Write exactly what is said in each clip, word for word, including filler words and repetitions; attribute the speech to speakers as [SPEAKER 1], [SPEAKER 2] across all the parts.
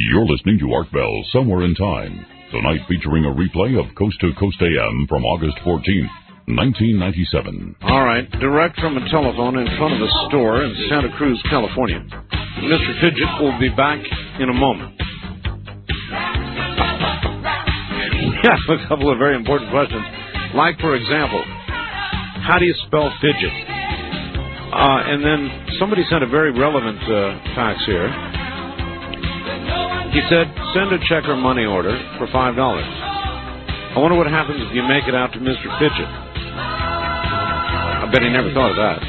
[SPEAKER 1] You're listening to Art Bell Somewhere in Time, tonight featuring a replay of Coast to Coast A M from August fourteenth, nineteen ninety-seven.
[SPEAKER 2] All right, direct from a telephone in front of a store in Santa Cruz, California. Mister Fidget will be back in a moment. We have a couple of very important questions, like, for example, how do you spell fidget? Uh, and then somebody sent a very relevant uh, fax here. He said, send a check or money order for five dollars. I wonder what happens if you make it out to Mister Fidget. I bet he never thought of that.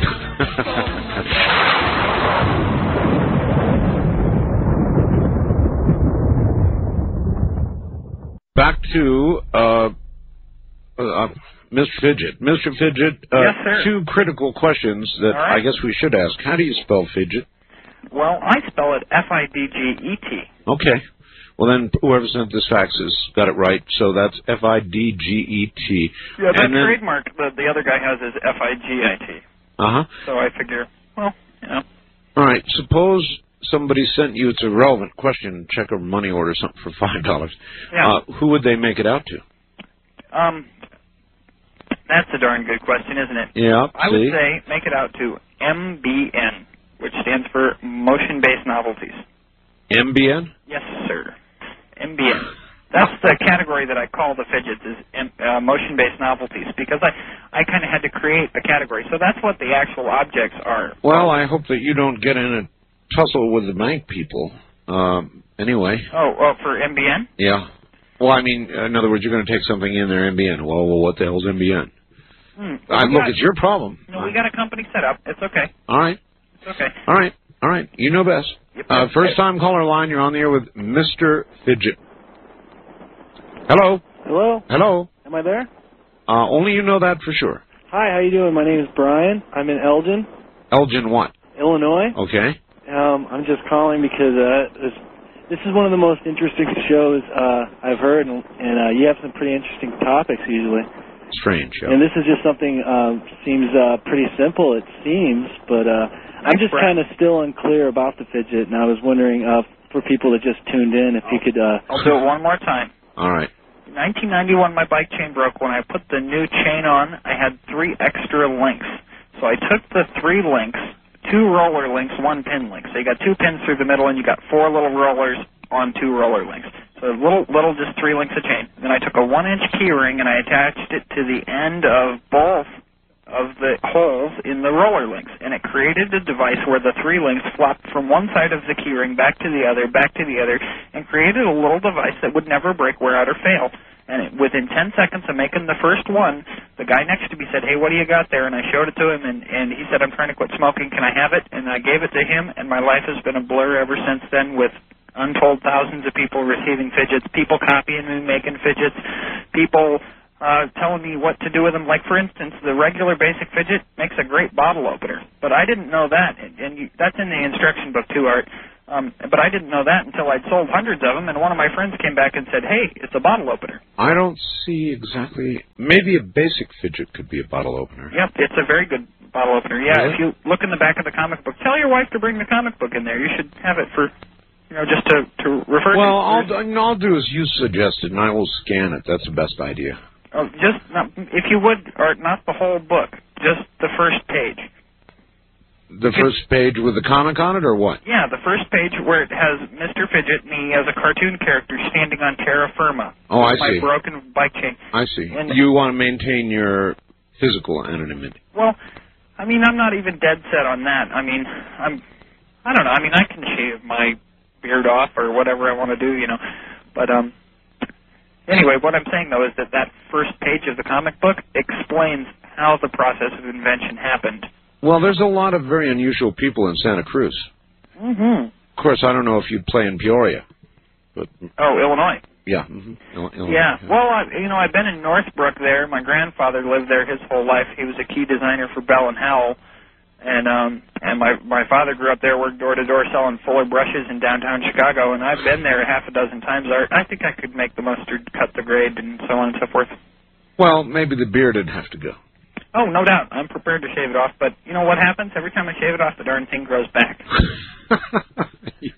[SPEAKER 2] Back to uh, uh, Mister Fidget. Mister Fidget, uh,
[SPEAKER 3] yes, sir.
[SPEAKER 2] Two critical questions that
[SPEAKER 3] right.
[SPEAKER 2] I guess we should ask. How do you spell fidget?
[SPEAKER 3] Well, I spell it F I D G E T.
[SPEAKER 2] Okay. Well, then whoever sent this fax has got it right. So that's F I D G E T.
[SPEAKER 3] Yeah, that
[SPEAKER 2] and then,
[SPEAKER 3] trademark that the other guy has is F I G I T.
[SPEAKER 2] Uh-huh.
[SPEAKER 3] So I figure, well, you know.
[SPEAKER 2] All right. Suppose somebody sent you, it's a relevant question, check or money order, something for five dollars.
[SPEAKER 3] Yeah.
[SPEAKER 2] Uh, who would they make it out to?
[SPEAKER 3] Um, that's a darn good question, isn't it?
[SPEAKER 2] Yeah,
[SPEAKER 3] I
[SPEAKER 2] see?
[SPEAKER 3] would say make it out to M B N, which stands for Motion-Based Novelties.
[SPEAKER 2] M B N?
[SPEAKER 3] Yes, sir. M B N. That's the category that I call the fidgets, is uh, motion-based novelties, because I, I kind of had to create a category. So that's what the actual objects are.
[SPEAKER 2] Well, I hope that you don't get in a tussle with the bank people. Um, anyway.
[SPEAKER 3] Oh, well, for M B N?
[SPEAKER 2] Yeah. Well, I mean, in other words, you're going to take something in there, M B N. Well, well what the hell's M B N?
[SPEAKER 3] Hmm.
[SPEAKER 2] I, look,
[SPEAKER 3] got,
[SPEAKER 2] it's your problem.
[SPEAKER 3] No, we got a company set up. It's okay.
[SPEAKER 2] All right.
[SPEAKER 3] It's okay.
[SPEAKER 2] All right. All right. You know best.
[SPEAKER 3] Yep.
[SPEAKER 2] Uh, first time caller line, you're on the air with Mister Fidget. Hello.
[SPEAKER 4] Hello?
[SPEAKER 2] Hello.
[SPEAKER 4] Am I there?
[SPEAKER 2] Uh, only you know that for sure.
[SPEAKER 4] Hi, how you doing? My name is Brian. I'm in Elgin,
[SPEAKER 2] Elgin what?
[SPEAKER 4] Illinois.
[SPEAKER 2] Okay.
[SPEAKER 4] Um, I'm just calling because uh, this, this is one of the most interesting shows uh, I've heard, and, and uh, you have some pretty interesting topics usually.
[SPEAKER 2] Strange. Yeah.
[SPEAKER 4] And this is just something um, seems uh, pretty simple, it seems, but uh, I'm just kind of still unclear about the fidget, and I was wondering uh, for people that just tuned in if you could... Uh,
[SPEAKER 3] I'll do it one more time.
[SPEAKER 2] All right.
[SPEAKER 3] nineteen ninety-one, my bike chain broke. When I put the new chain on, I had three extra links. So I took the three links, two roller links, one pin link. So you got two pins through the middle, and you got four little rollers on two roller links. So little, little, just three links of chain. Then I took a one-inch key ring, and I attached it to the end of both of the holes in the roller links, and it created a device where the three links flopped from one side of the keyring back to the other, back to the other, and created a little device that would never break, wear out, or fail. And it, within ten seconds of making the first one, the guy next to me said, "Hey, what do you got there?" And I showed it to him, and, and he said, "I'm trying to quit smoking. Can I have it?" And I gave it to him, and my life has been a blur ever since then, with untold thousands of people receiving fidgets, people copying me making fidgets, people Uh, telling me what to do with them. Like, for instance, the regular basic fidget makes a great bottle opener, but I didn't know that, and, and you, that's in the instruction book too, Art, um, but I didn't know that until I'd sold hundreds of them, and one of my friends came back and said, "Hey, it's a bottle opener."
[SPEAKER 2] I don't see exactly... Maybe a basic fidget could be a bottle opener.
[SPEAKER 3] Yep, it's a very good bottle opener. Yeah,
[SPEAKER 2] Really?
[SPEAKER 3] If you look in the back of the comic book, tell your wife to bring the comic book in there. You should have it for, you know, just to, to refer
[SPEAKER 2] Well,
[SPEAKER 3] to.
[SPEAKER 2] Well, I'll, I'll do as you suggested, and I will scan it. That's the best idea.
[SPEAKER 3] Oh, just, not, if you would, or not the whole book, just the first page.
[SPEAKER 2] The first page with the comic on it, or what?
[SPEAKER 3] Yeah, the first page where it has Mister Fidget, and he has a cartoon character standing on terra firma.
[SPEAKER 2] Oh, I
[SPEAKER 3] my
[SPEAKER 2] see.
[SPEAKER 3] broken bike chain.
[SPEAKER 2] I see.
[SPEAKER 3] And
[SPEAKER 2] You want to maintain your physical anonymity.
[SPEAKER 3] Well, I mean, I'm not even dead set on that. I mean, I'm, I don't know. I mean, I can shave my beard off or whatever I want to do, you know. But, um... Anyway, what I'm saying, though, is that that first page of the comic book explains how the process of invention happened.
[SPEAKER 2] Well, there's a lot of very unusual people in Santa Cruz.
[SPEAKER 3] Mm-hmm.
[SPEAKER 2] Of course, I don't know if you'd play in Peoria. But
[SPEAKER 3] Oh, Illinois.
[SPEAKER 2] Yeah. Mm-hmm. Illinois,
[SPEAKER 3] yeah. yeah. Well, I, you know, I've been in Northbrook there. My grandfather lived there his whole life. He was a key designer for Bell and Howell. And um, and my my father grew up there, worked door to door selling Fuller brushes in downtown Chicago, and I've been there half a dozen times. I think I could make the mustard, cut the grade, and so on and so forth.
[SPEAKER 2] Well, maybe the beard'd have to go.
[SPEAKER 3] Oh, no doubt. I'm prepared to shave it off, but you know what happens? Every time I shave it off, the darn thing grows back.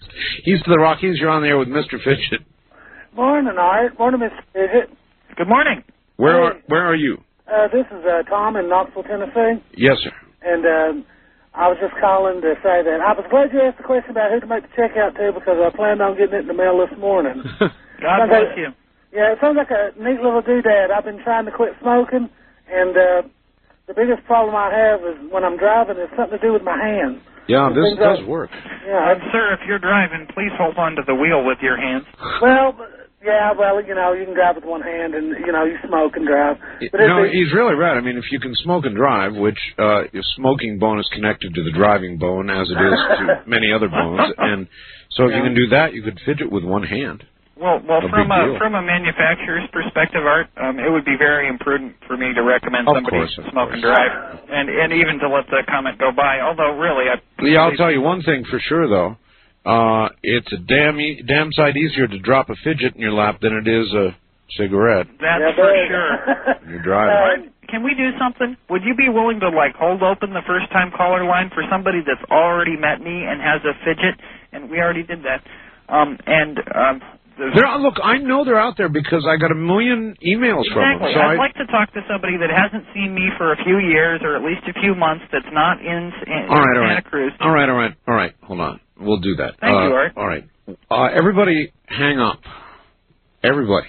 [SPEAKER 2] East of the Rockies, you're on the air with Mister Fidget.
[SPEAKER 5] Morning, Art. Morning, Mister Fidget.
[SPEAKER 3] Good morning.
[SPEAKER 2] Where
[SPEAKER 5] Hey.
[SPEAKER 2] are, where are you?
[SPEAKER 5] Uh, this is uh, Tom in Knoxville, Tennessee.
[SPEAKER 2] Yes, sir.
[SPEAKER 5] And um, I was just calling to say that I was glad you asked the question about who to make the check out to because I planned on getting it in the mail this morning.
[SPEAKER 3] God bless you.
[SPEAKER 5] Yeah, it sounds like a neat little doodad. I've been trying to quit smoking, and uh, the biggest problem I have is when I'm driving is something to do with my hands.
[SPEAKER 2] Yeah,
[SPEAKER 5] The
[SPEAKER 2] this
[SPEAKER 5] things
[SPEAKER 2] does
[SPEAKER 5] I-
[SPEAKER 2] work.
[SPEAKER 5] Yeah.
[SPEAKER 3] Uh, sir, if you're driving, please hold on to the wheel with your hands.
[SPEAKER 5] Well, yeah, well, you know, you can drive with one hand, and, you know, you smoke and drive. But
[SPEAKER 2] No,
[SPEAKER 5] it's,
[SPEAKER 2] he's really right. I mean, if you can smoke and drive, which uh, your smoking bone is connected to the driving bone, as it is to many other bones, and so if you can do that, you could fidget with one hand.
[SPEAKER 3] Well, well,
[SPEAKER 2] No
[SPEAKER 3] from
[SPEAKER 2] big
[SPEAKER 3] a
[SPEAKER 2] deal.
[SPEAKER 3] from a manufacturer's perspective, Art, um, it would be very imprudent for me to recommend
[SPEAKER 2] Of
[SPEAKER 3] somebody
[SPEAKER 2] course, of
[SPEAKER 3] smoke
[SPEAKER 2] course.
[SPEAKER 3] and drive, and and even to let the comment go by. Although, really, I
[SPEAKER 2] Yeah, I'll tell you one thing for sure, though. Uh, it's a damn e- damn sight easier to drop a fidget in your lap than it is a cigarette.
[SPEAKER 3] that's
[SPEAKER 5] yeah,
[SPEAKER 3] for
[SPEAKER 5] but-
[SPEAKER 3] sure.
[SPEAKER 2] You're driving.
[SPEAKER 5] Uh,
[SPEAKER 3] Can we do something? Would you be willing to like hold open the first time caller line for somebody that's already met me and has a fidget? And we already did that. Um, and um, there's-
[SPEAKER 2] They're, look, I know they're out there because I got a million emails from them.
[SPEAKER 3] Exactly.
[SPEAKER 2] So
[SPEAKER 3] I'd
[SPEAKER 2] I,
[SPEAKER 3] like to talk to somebody that hasn't seen me for a few years or at least a few months that's not in, in
[SPEAKER 2] all right, all
[SPEAKER 3] Santa
[SPEAKER 2] right,
[SPEAKER 3] Cruz.
[SPEAKER 2] all right, all right, all right. Hold on, we'll do that.
[SPEAKER 3] Thank
[SPEAKER 2] uh,
[SPEAKER 3] you, Art.
[SPEAKER 2] All right, uh, everybody, hang up. Everybody,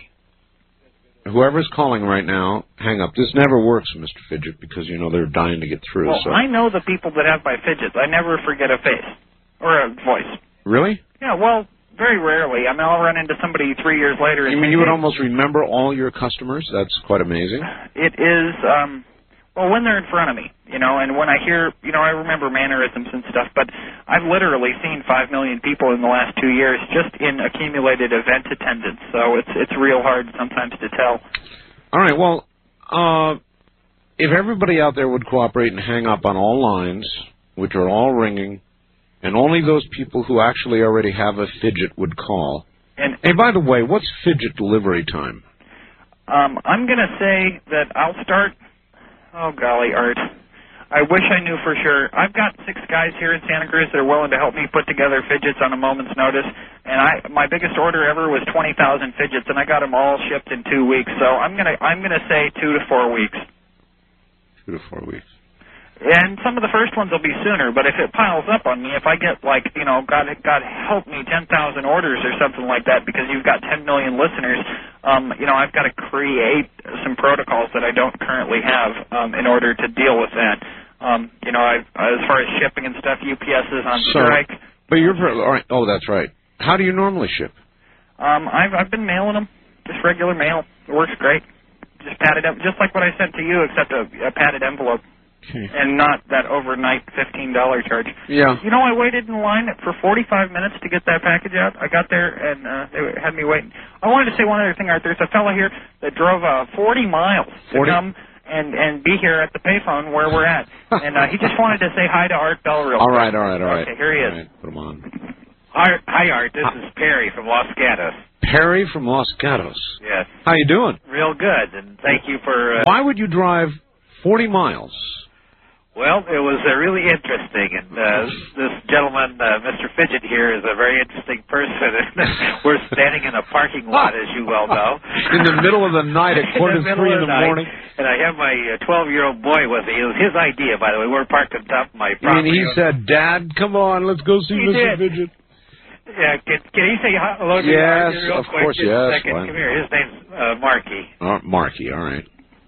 [SPEAKER 2] whoever's calling right now, hang up. This never works, Mister Fidget, because you know they're dying to get through.
[SPEAKER 3] Well,
[SPEAKER 2] so
[SPEAKER 3] I know the people that have my fidgets. I never forget a face or a voice.
[SPEAKER 2] really,
[SPEAKER 3] Yeah, well, very rarely. I mean, I'll run into somebody three years later. And
[SPEAKER 2] you mean
[SPEAKER 3] say,
[SPEAKER 2] you would
[SPEAKER 3] "Hey,
[SPEAKER 2] almost remember all your customers? That's quite amazing.
[SPEAKER 3] It is, um, well, when they're in front of me, you know, and when I hear, you know, I remember mannerisms and stuff, but I've literally seen five million people in the last two years just in accumulated event attendance, so it's it's real hard sometimes to tell.
[SPEAKER 2] All right, well, uh, if everybody out there would cooperate and hang up on all lines, which are all ringing, and only those people who actually already have a fidget would call.
[SPEAKER 3] And
[SPEAKER 2] Hey, by the way, what's fidget delivery time?
[SPEAKER 3] um, I'm going to say that I'll start, oh, golly, Art. I wish I knew for sure. I've got six guys here in Santa Cruz that are willing to help me put together fidgets on a moment's notice, and I my biggest order ever was twenty thousand fidgets, and I got them all shipped in two weeks. So I'm gonna I'm gonna say two to four weeks.
[SPEAKER 2] Two to four weeks.
[SPEAKER 3] And some of the first ones will be sooner, but if it piles up on me, if I get like, you know, God, God help me, ten thousand orders or something like that, because you've got ten million listeners, um, you know, I've got to create some protocols that I don't currently have um, in order to deal with that. Um, you know, I, as far as shipping and stuff, U P S is on
[SPEAKER 2] So,
[SPEAKER 3] strike.
[SPEAKER 2] but you're all right. Oh, that's right. How do you normally ship?
[SPEAKER 3] Um, I've I've been mailing them, just regular mail. It works great. Just padded up, just like what I sent to you, except a, a padded envelope.
[SPEAKER 2] Okay.
[SPEAKER 3] And not that overnight fifteen dollar charge.
[SPEAKER 2] Yeah.
[SPEAKER 3] You know, I waited in line for forty-five minutes to get that package out. I got there, and uh, they had me waiting. I wanted to say one other thing, Art. There's a fellow here that drove uh, forty miles
[SPEAKER 2] forty?
[SPEAKER 3] to come and, and be here at the payphone where we're at. And uh, he just wanted to say hi to Art Bell real
[SPEAKER 2] All
[SPEAKER 3] quick.
[SPEAKER 2] right, all right, all right.
[SPEAKER 3] Okay, here he is.
[SPEAKER 2] All right, put him on.
[SPEAKER 6] Art, hi, Art. This is Perry from Los Gatos.
[SPEAKER 2] Perry from Los Gatos.
[SPEAKER 6] Yes.
[SPEAKER 2] How you doing?
[SPEAKER 6] Real good, and thank you for... Uh,
[SPEAKER 2] Why would you drive forty miles?
[SPEAKER 6] well, it was uh, really interesting, and uh, this gentleman, uh, Mister Fidget here, is a very interesting person. We're standing in a parking lot, as you well know.
[SPEAKER 2] In the middle of the night at quarter to
[SPEAKER 6] in the
[SPEAKER 2] three in
[SPEAKER 6] middle of
[SPEAKER 2] the
[SPEAKER 6] night,
[SPEAKER 2] morning?
[SPEAKER 6] And I have my twelve-year-old boy with me. It was his idea, by the way. We're parked on top of my
[SPEAKER 2] I mean,
[SPEAKER 6] property.
[SPEAKER 2] he said, Dad, come on, let's go see
[SPEAKER 6] He
[SPEAKER 2] Mister
[SPEAKER 6] did.
[SPEAKER 2] Fidget.
[SPEAKER 6] Yeah, can, can he say hello to
[SPEAKER 2] Yes,
[SPEAKER 6] you real
[SPEAKER 2] of
[SPEAKER 6] quick?
[SPEAKER 2] course,
[SPEAKER 6] Just
[SPEAKER 2] yes,
[SPEAKER 6] a second.
[SPEAKER 2] fine.
[SPEAKER 6] Come here. His name's uh, Marky.
[SPEAKER 2] Oh, Marky, all right.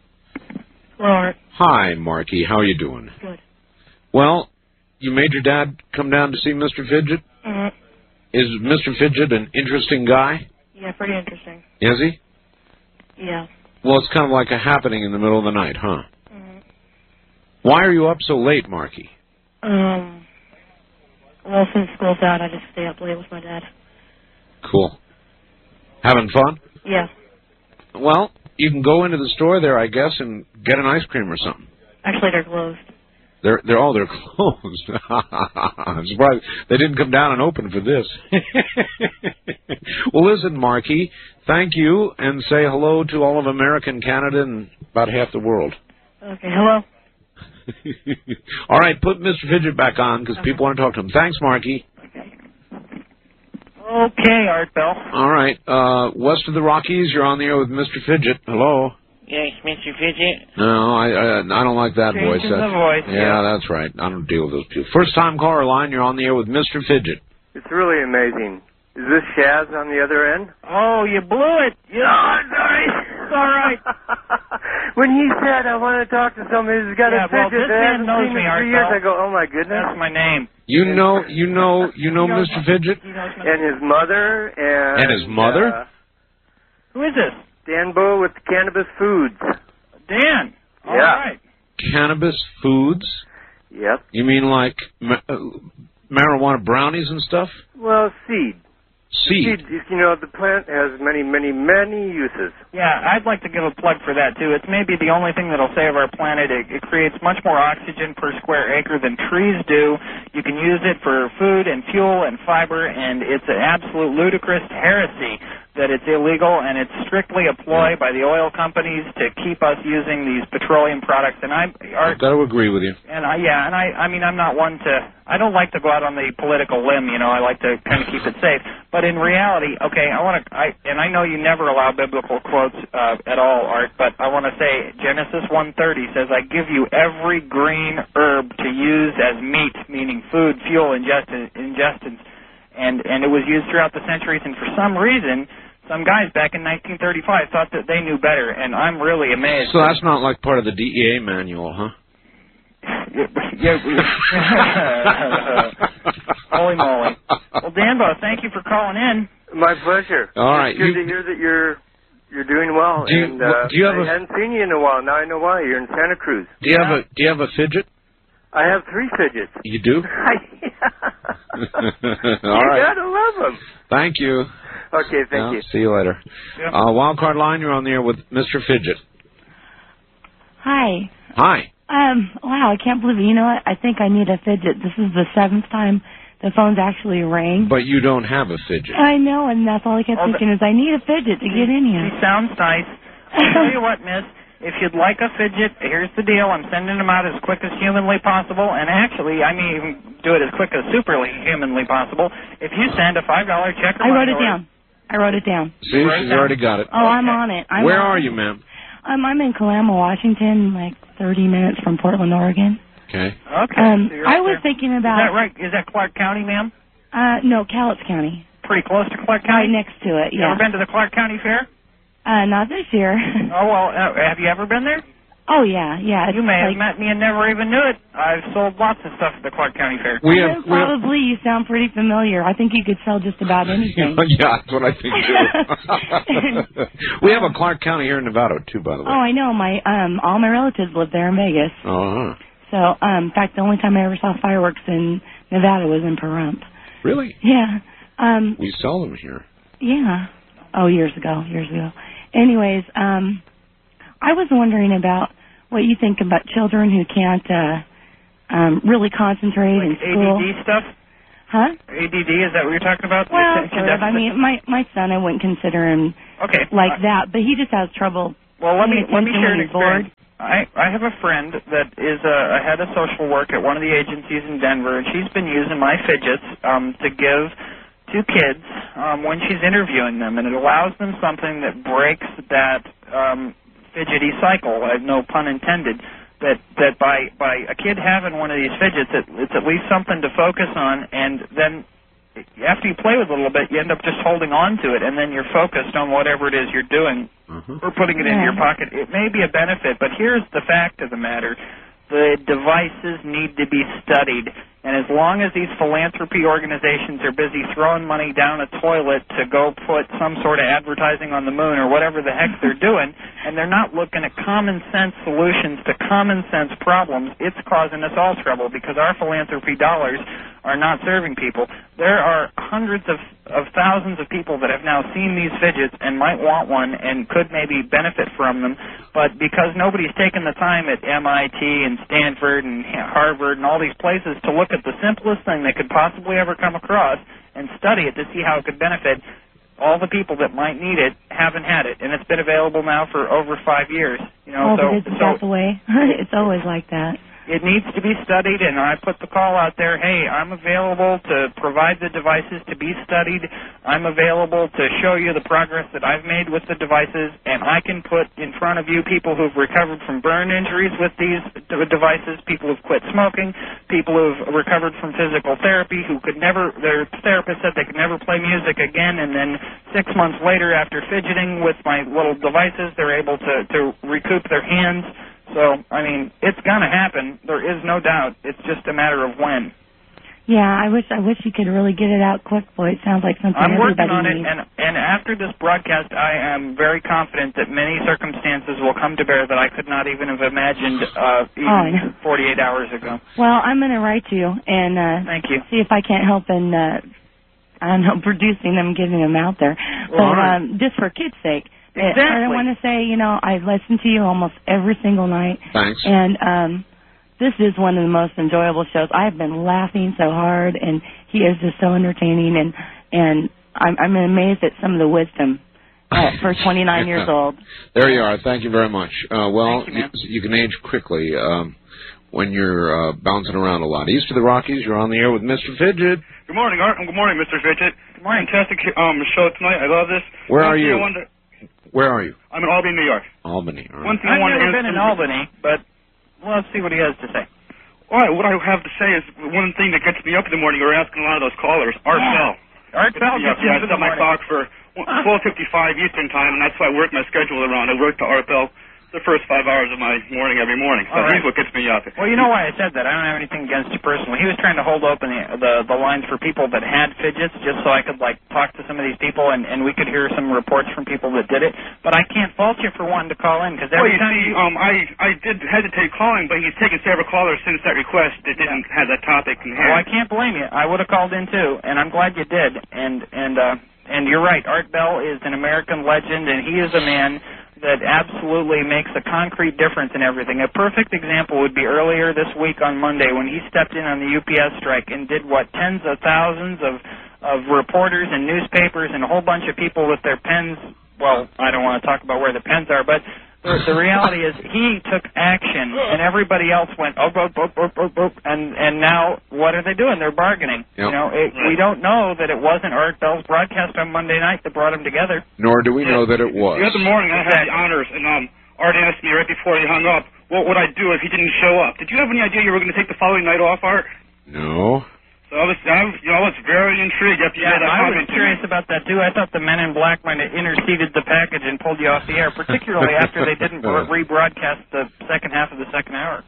[SPEAKER 3] All right.
[SPEAKER 2] Hi, Marky. How are you doing?
[SPEAKER 7] Good.
[SPEAKER 2] Well, you made your dad come down to see Mister Fidget?
[SPEAKER 7] Mm-hmm.
[SPEAKER 2] Is Mister Fidget an interesting guy?
[SPEAKER 7] Yeah, pretty interesting.
[SPEAKER 2] Is he?
[SPEAKER 7] Yeah.
[SPEAKER 2] Well, it's kind of like a happening in the middle of the night, huh?
[SPEAKER 7] Mm-hmm.
[SPEAKER 2] Why are you up so late, Marky?
[SPEAKER 7] Um. Well, since school's out, I just stay up late with my dad.
[SPEAKER 2] Cool. Having fun?
[SPEAKER 7] Yeah.
[SPEAKER 2] Well, you can go into the store there, I guess, and get an ice cream or something.
[SPEAKER 7] Actually, they're closed.
[SPEAKER 2] They're they're all they're closed. I'm surprised they didn't come down and open for this. Well, listen, Marky, thank you, and say hello to all of American Canada and about half the world.
[SPEAKER 7] Okay. Hello.
[SPEAKER 2] All right, put Mister Fidget back on because
[SPEAKER 7] Okay.
[SPEAKER 2] people want to talk to him. Thanks, Marky.
[SPEAKER 7] Okay.
[SPEAKER 3] Okay, Art Bell.
[SPEAKER 2] All right. Uh, west of the Rockies, you're on the air with Mister Fidget. Hello.
[SPEAKER 8] Yes, Mister Fidget.
[SPEAKER 2] No, I I, I don't like that voice.
[SPEAKER 3] Changing
[SPEAKER 2] That's,
[SPEAKER 3] the voice.
[SPEAKER 2] yeah,
[SPEAKER 3] Yeah,
[SPEAKER 2] that's right. I don't deal with those people. First time caller line, you're on the air with Mister Fidget.
[SPEAKER 9] It's really amazing. Is this Shaz on the other end?
[SPEAKER 3] Oh, you blew it. You
[SPEAKER 9] Oh, I'm sorry.
[SPEAKER 3] It's all right.
[SPEAKER 9] When he said, I want to talk to somebody who's got
[SPEAKER 3] Yeah,
[SPEAKER 9] a
[SPEAKER 3] well,
[SPEAKER 9] fidget
[SPEAKER 3] this
[SPEAKER 9] that
[SPEAKER 3] man
[SPEAKER 9] hasn't
[SPEAKER 3] knows
[SPEAKER 9] seen
[SPEAKER 3] me,
[SPEAKER 9] in
[SPEAKER 3] Art
[SPEAKER 9] three years,
[SPEAKER 3] Bell.
[SPEAKER 9] I go, oh my goodness.
[SPEAKER 3] That's my name.
[SPEAKER 2] You know, you know, you know,
[SPEAKER 3] He knows
[SPEAKER 2] Mister
[SPEAKER 3] my-
[SPEAKER 2] Fidget,
[SPEAKER 3] He knows my
[SPEAKER 9] And his mother and...
[SPEAKER 2] and his mother.
[SPEAKER 9] Uh,
[SPEAKER 3] Who is this?
[SPEAKER 9] Dan Bow with Cannabis Foods.
[SPEAKER 3] Dan. All
[SPEAKER 9] Yeah.
[SPEAKER 3] right.
[SPEAKER 2] Cannabis Foods.
[SPEAKER 9] Yep.
[SPEAKER 2] You mean like ma- uh, marijuana brownies and stuff?
[SPEAKER 9] Well, seed.
[SPEAKER 2] Seed.
[SPEAKER 9] Seed, you know, the plant has many, many, many uses.
[SPEAKER 3] Yeah, I'd like to give a plug for that, too. It's maybe the only thing that'll save our planet. It, it creates much more oxygen per square acre than trees do. You can use it for food and fuel and fiber, and it's an absolute ludicrous heresy that it's illegal, and it's strictly a ploy by the oil companies to keep us using these petroleum products. And I, are,
[SPEAKER 2] I've got to agree with you.
[SPEAKER 3] and I, yeah, and I, I mean, I'm not one to, I don't like to go out on the political limb, you know, I like to kind of keep it safe. But in reality, okay, I want to, I, and I know you never allow biblical quotes uh, at all, Art, but I want to say Genesis one thirty says, I give you every green herb to use as meat, meaning food, fuel, ingest- ingestions. And, and it was used throughout the centuries, and for some reason, some guys back in nineteen thirty-five thought that they knew better, and I'm really amazed.
[SPEAKER 2] So that's not like part of the D E A manual, huh?
[SPEAKER 3] Yeah, holy moly. Well, Danbo, thank you for calling in.
[SPEAKER 9] My pleasure.
[SPEAKER 2] All right,
[SPEAKER 9] It's good
[SPEAKER 2] you-
[SPEAKER 9] to hear that you're you're doing well.
[SPEAKER 2] Do you-
[SPEAKER 9] and uh,
[SPEAKER 2] do you have
[SPEAKER 9] I
[SPEAKER 2] a-
[SPEAKER 9] hadn't seen you in a while. Now I know why. You're in Santa Cruz.
[SPEAKER 2] Do you have a Do you have a fidget?
[SPEAKER 9] I have three fidgets.
[SPEAKER 2] You do. All
[SPEAKER 9] You
[SPEAKER 2] right.
[SPEAKER 9] gotta love them.
[SPEAKER 2] Thank you.
[SPEAKER 9] Okay, thank
[SPEAKER 2] Yeah,
[SPEAKER 9] you.
[SPEAKER 2] see you later.
[SPEAKER 3] Yeah.
[SPEAKER 2] Uh, wild card line, you're on the air with Mister Fidget.
[SPEAKER 7] Hi.
[SPEAKER 2] Hi.
[SPEAKER 7] Um, wow, I can't believe it. You know what? I think I need a fidget. This is the seventh time the phone's actually rang.
[SPEAKER 2] But you don't have a fidget.
[SPEAKER 7] I know, and that's all I kept
[SPEAKER 3] Oh,
[SPEAKER 7] thinking is I need a fidget to get in
[SPEAKER 3] She
[SPEAKER 7] here.
[SPEAKER 3] sounds nice. I'll tell you what, miss. If you'd like a fidget, here's the deal. I'm sending them out as quick as humanly possible, and actually, I may even do it as quick as superly humanly possible. If you send a five dollar check or
[SPEAKER 7] I wrote
[SPEAKER 3] money
[SPEAKER 7] it
[SPEAKER 3] order-
[SPEAKER 7] down. I wrote it down.
[SPEAKER 2] See,
[SPEAKER 3] Right
[SPEAKER 2] she's
[SPEAKER 3] now.
[SPEAKER 2] already got it.
[SPEAKER 7] Oh, I'm on it. I'm
[SPEAKER 2] Where
[SPEAKER 7] on
[SPEAKER 2] are
[SPEAKER 7] it.
[SPEAKER 2] you, ma'am?
[SPEAKER 7] Um, I'm in Kalama, Washington, like thirty minutes from Portland, Oregon.
[SPEAKER 2] Okay.
[SPEAKER 3] Okay.
[SPEAKER 7] Um,
[SPEAKER 3] so you're
[SPEAKER 7] I
[SPEAKER 3] up
[SPEAKER 7] was
[SPEAKER 3] there.
[SPEAKER 7] thinking
[SPEAKER 3] Is
[SPEAKER 7] about...
[SPEAKER 3] that right? Is that Clark County, ma'am?
[SPEAKER 7] Uh, no, Cowlitz County.
[SPEAKER 3] Pretty close to Clark
[SPEAKER 7] Right
[SPEAKER 3] County?
[SPEAKER 7] next to it,
[SPEAKER 3] You
[SPEAKER 7] yeah.
[SPEAKER 3] ever been to the Clark County Fair?
[SPEAKER 7] Uh, not this year.
[SPEAKER 3] Oh, well, uh, have you ever been there?
[SPEAKER 7] Oh, yeah, yeah.
[SPEAKER 3] You
[SPEAKER 7] it's
[SPEAKER 3] may have
[SPEAKER 7] like,
[SPEAKER 3] met me and never even knew it. I've sold lots of stuff at the Clark County Fair.
[SPEAKER 2] We
[SPEAKER 7] Well,
[SPEAKER 2] have, we have
[SPEAKER 7] probably you sound pretty familiar. I think you could sell just about anything.
[SPEAKER 2] yeah, that's what I think too. We have a Clark County here in Nevada too, by the way.
[SPEAKER 7] Oh, I know. My um, all my relatives live there in Vegas.
[SPEAKER 2] Uh-huh.
[SPEAKER 7] So, um, in fact, the only time I ever saw fireworks in Nevada was in Pahrump.
[SPEAKER 2] Really?
[SPEAKER 7] Yeah. Um,
[SPEAKER 2] We sell them here.
[SPEAKER 7] yeah. Oh, years ago, years ago. Anyways, um, I was wondering about what you think about children who can't uh, um, really concentrate in
[SPEAKER 3] Like
[SPEAKER 7] school.
[SPEAKER 3] A D D stuff?
[SPEAKER 7] Huh?
[SPEAKER 3] A D D, is that what you're talking about?
[SPEAKER 7] Well,
[SPEAKER 3] Attention
[SPEAKER 7] sort of. I
[SPEAKER 3] deficit?
[SPEAKER 7] mean, my my son, I wouldn't consider him
[SPEAKER 3] okay.
[SPEAKER 7] like
[SPEAKER 3] Uh,
[SPEAKER 7] that, but he just has trouble.
[SPEAKER 3] Well, let me
[SPEAKER 7] paying
[SPEAKER 3] let me
[SPEAKER 7] attention
[SPEAKER 3] share
[SPEAKER 7] when
[SPEAKER 3] an
[SPEAKER 7] he's bored.
[SPEAKER 3] experience. I I have a friend that is a, a head of social work at one of the agencies in Denver, and she's been using my fidgets um, to give to kids um, when she's interviewing them, and it allows them something that breaks that um, fidgety cycle. Uh, no pun intended. That that by by a kid having one of these fidgets, it, it's at least something to focus on, and then after you play with it a little bit, you end up just holding on to it, and then you're focused on whatever it is you're doing
[SPEAKER 2] Uh-huh.
[SPEAKER 3] or putting it into your pocket. It may be a benefit, but here's the fact of the matter. The devices need to be studied, and as long as these philanthropy organizations are busy throwing money down a toilet to go put some sort of advertising on the moon or whatever the heck they're doing, and they're not looking at common sense solutions to common sense problems, it's causing us all trouble because our philanthropy dollars are not serving people. There are hundreds of, of thousands of people that have now seen these fidgets and might want one and could maybe benefit from them, but because nobody's taken the time at M I T and Stanford and Harvard and all these places to look at the simplest thing they could possibly ever come across and study it to see how it could benefit, all the people that might need it haven't had it, and it's been available now for over five years. You know,
[SPEAKER 7] Oh,
[SPEAKER 3] so
[SPEAKER 7] because it's
[SPEAKER 3] so
[SPEAKER 7] that the way. It's always like that.
[SPEAKER 3] it needs to be studied, and I put the call out there, hey, I'm available to provide the devices to be studied. I'm available to show you the progress that I've made with the devices, and I can put in front of you people who've recovered from burn injuries with these d- devices, people who've quit smoking, people who've recovered from physical therapy who could never, their therapist said they could never play music again, and then six months later after fidgeting with my little devices, they're able to, to recoup their hands. So, I mean, it's going to happen. There is no doubt. It's just a matter of when.
[SPEAKER 7] Yeah, I wish I wish you could really get it out quick, boy. It sounds like something
[SPEAKER 3] I'm
[SPEAKER 7] everybody
[SPEAKER 3] working on
[SPEAKER 7] needs.
[SPEAKER 3] it, and, and after this broadcast, I am very confident that many circumstances will come to bear that I could not even have imagined uh, even
[SPEAKER 7] oh,
[SPEAKER 3] forty-eight hours ago.
[SPEAKER 7] Well, I'm going to write you and uh,
[SPEAKER 3] Thank you.
[SPEAKER 7] see if I can't help in, uh, I don't know, producing them, getting them out there.
[SPEAKER 3] Well,
[SPEAKER 7] but
[SPEAKER 3] right.
[SPEAKER 7] um, just for kids' sake.
[SPEAKER 3] Exactly.
[SPEAKER 7] I want to say, you know, I listen to you almost every single night.
[SPEAKER 2] Thanks.
[SPEAKER 7] And um, this is one of the most enjoyable shows. I've been laughing so hard, and he is just so entertaining, and and I'm, I'm amazed at some of the wisdom uh, for twenty-nine years old.
[SPEAKER 2] There you are. Thank you very much. Uh, well,
[SPEAKER 3] you,
[SPEAKER 2] you, you can age quickly um, when you're uh, bouncing around a lot. East of the Rockies, you're on the air with Mister Fidget.
[SPEAKER 10] Good morning, Art. Good morning, Mister Fidget.
[SPEAKER 3] Good morning.
[SPEAKER 10] Fantastic um, show tonight. I love this.
[SPEAKER 2] Where
[SPEAKER 10] One
[SPEAKER 2] are
[SPEAKER 10] thing
[SPEAKER 2] you?
[SPEAKER 10] I wanted-
[SPEAKER 2] Where are you?
[SPEAKER 10] I'm in Albany, New York.
[SPEAKER 2] Albany. All right.
[SPEAKER 10] One thing I
[SPEAKER 3] I've
[SPEAKER 10] wanted
[SPEAKER 3] never
[SPEAKER 10] to
[SPEAKER 3] been in Albany, but well, let's see what he has to say.
[SPEAKER 10] All right, what I have to say is one thing that gets me up in the morning, you're asking a lot of those callers, Art
[SPEAKER 3] Yeah.
[SPEAKER 10] Bell.
[SPEAKER 3] Art Bell
[SPEAKER 10] Yeah,
[SPEAKER 3] gets you
[SPEAKER 10] I
[SPEAKER 3] up in
[SPEAKER 10] set
[SPEAKER 3] the
[SPEAKER 10] my
[SPEAKER 3] morning.
[SPEAKER 10] clock for twelve fifty-five Eastern Time, and that's why I work my schedule around. I work to Art Bell the first five hours of my morning every morning. So
[SPEAKER 3] All right.
[SPEAKER 10] he's what gets me up.
[SPEAKER 3] Well, you know why I said that. I don't have anything against you personally. He was trying to hold open the the, the lines for people that had fidgets, just so I could like talk to some of these people and, and we could hear some reports from people that did it. But I can't fault you for wanting to call in because
[SPEAKER 10] Well,
[SPEAKER 3] every
[SPEAKER 10] you
[SPEAKER 3] time
[SPEAKER 10] see,
[SPEAKER 3] you
[SPEAKER 10] um, I, I did hesitate calling, but he's taken several callers since that request that didn't have that topic in hand.
[SPEAKER 3] well, I can't blame you. I would have called in too, and I'm glad you did. And and uh, and you're right. Art Bell is an American legend, and he is a man that absolutely makes a concrete difference in everything. A perfect example would be earlier this week on Monday when he stepped in on the U P S strike and did what tens of thousands of of reporters and newspapers and a whole bunch of people with their pens. Well, I don't want to talk about where the pens are, but the, the reality is he took action, and everybody else went oh, oh, oh, oh, oh, oh, and and now what are they doing? They're bargaining.
[SPEAKER 2] Yep.
[SPEAKER 3] You know, it, we don't know that it wasn't Art Bell's broadcast on Monday night that brought them together.
[SPEAKER 2] Nor do we know that it was.
[SPEAKER 10] The other morning, I had the honors, and um, Art asked me right before he hung up, what would I do if he didn't show up? Did you have any idea you were going to take the following night off, Art?
[SPEAKER 2] No.
[SPEAKER 10] So I was, I was, you know, I was very intrigued after you
[SPEAKER 3] Yeah,
[SPEAKER 10] made that
[SPEAKER 3] I was
[SPEAKER 10] comment.
[SPEAKER 3] curious about that too. I thought the Men in Black might have interceded the package and pulled you off the air, particularly after they didn't re- rebroadcast the second half of the second hour.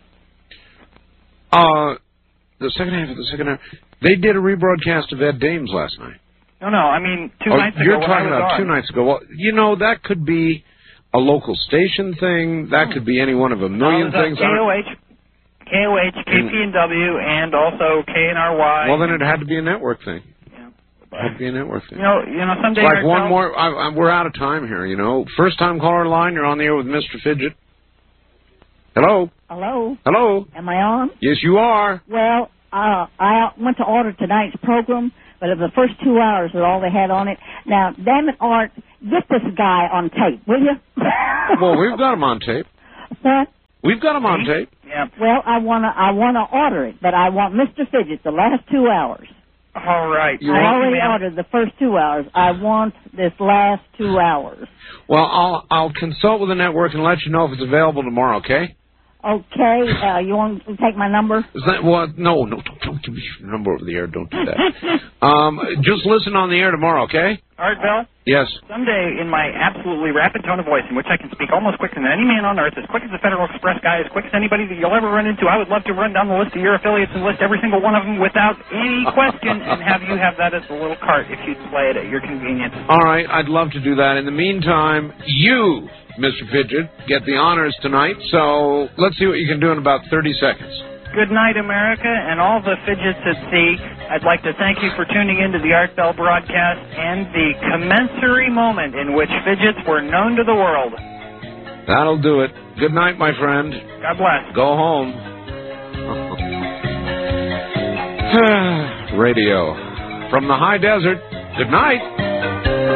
[SPEAKER 2] Uh, the second half of the second hour. They did a rebroadcast of Ed Dames last night.
[SPEAKER 3] No, no, I mean two
[SPEAKER 2] Oh,
[SPEAKER 3] nights ago.
[SPEAKER 2] you're
[SPEAKER 3] when
[SPEAKER 2] talking
[SPEAKER 3] I was
[SPEAKER 2] about
[SPEAKER 3] on.
[SPEAKER 2] two nights ago. Well, you know, that could be a local station thing. That could be any one of a million
[SPEAKER 3] I was on
[SPEAKER 2] things.
[SPEAKER 3] K O H, K O H, K P N W, and also K N R Y.
[SPEAKER 2] Well, then it had to be a network thing.
[SPEAKER 3] Yeah.
[SPEAKER 2] It had to be a network thing.
[SPEAKER 3] You know, you know, someday.
[SPEAKER 2] Like one
[SPEAKER 3] Art
[SPEAKER 2] more. I, I, we're out of time here. You know, first time caller line. You're on the air with Mister Fidget. Hello.
[SPEAKER 11] Hello.
[SPEAKER 2] Hello.
[SPEAKER 11] Am I on?
[SPEAKER 2] Yes, you are.
[SPEAKER 11] Well, uh, I went to order tonight's program, but the first two hours are all they had on it. Now, damn it, Art, get this guy on tape, will you?
[SPEAKER 2] Well, we've got him on tape.
[SPEAKER 11] What?
[SPEAKER 2] We've got him on tape.
[SPEAKER 3] Yeah.
[SPEAKER 11] Well, I wanna, I wanna order it, but I want Mister Fidget the last two hours.
[SPEAKER 3] All right.
[SPEAKER 2] You
[SPEAKER 11] I
[SPEAKER 2] want-
[SPEAKER 11] already ordered the first two hours. I want this last two hours.
[SPEAKER 2] Well, I'll I'll consult with the network and let you know if it's available tomorrow. Okay?
[SPEAKER 11] Okay. Uh, you want to take my number?
[SPEAKER 2] Is that what? No, no, don't, don't give me your number over the air. Don't do that. um, just listen on the air tomorrow. Okay?
[SPEAKER 3] Art Bell.
[SPEAKER 2] Yes.
[SPEAKER 3] Someday, in my absolutely rapid tone of voice, in which I can speak almost quicker than any man on earth, as quick as the Federal Express guy, as quick as anybody that you'll ever run into, I would love to run down the list of your affiliates and list every single one of them without any question, and have you have that as a little cart if you play it at your convenience.
[SPEAKER 2] All right, I'd love to do that. In the meantime, you, Mister Fidget, get the honors tonight. So let's see what you can do in about thirty seconds.
[SPEAKER 3] Good night, America, and all the fidgets at sea. I'd like to thank you for tuning in to the Art Bell broadcast and the commensurate moment in which fidgets were known to the world.
[SPEAKER 2] That'll do it. Good night, my friend.
[SPEAKER 3] God bless.
[SPEAKER 2] Go home. Radio from the high desert. Good night.